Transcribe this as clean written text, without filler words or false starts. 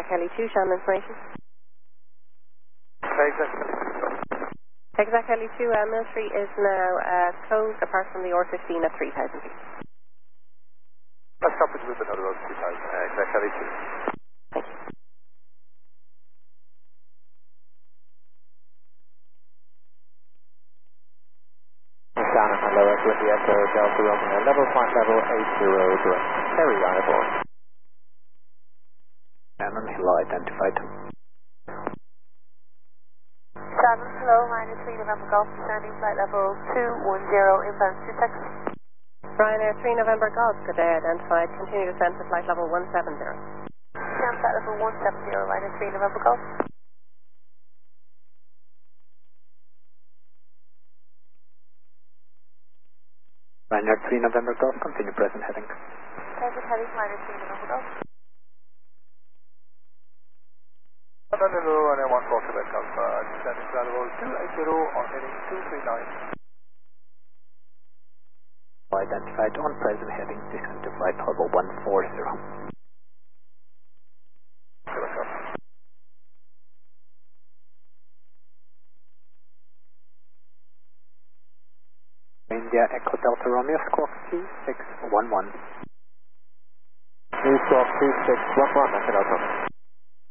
Exec Heli 2, channel information. Exec Heli 2, Mill Street is now closed apart from the R15 at 3,000 feet. Let's stop with another road 2,000, Exec Heli 2. Thank you. Shannon, hello, Equity Echo, Delta Romeo, level flight level 80, direct, very airborne. Shannon, hello, identified. Shannon, hello, minus 3 November Golf, descending flight level 210, inbound 2 Texas. Ryanair 3 November Golf, good day, identified, continue descent to flight level 170. Descent flight level 170, Ryanair 3 November Golf. Ryanair 3 November Golf, continue present heading. Present heading, Ryanair 3 November Golf. Hello, Ryanair 1 Golf, Quebec Golf, descending flight level 280 on heading 239. Identified on present heading, descent to flight level 140. India Echo Delta Romeo, squawk 2611. New squawk 2611, Echo Delta.